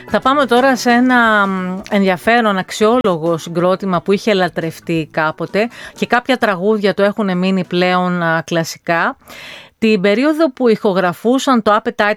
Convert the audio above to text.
Θα πάμε τώρα σε ένα ενδιαφέρον αξιόλογο συγκρότημα που είχε λατρευτεί κάποτε και κάποια τραγούδια του έχουν μείνει πλέον κλασικά. Την περίοδο που ηχογραφούσαν το Appetite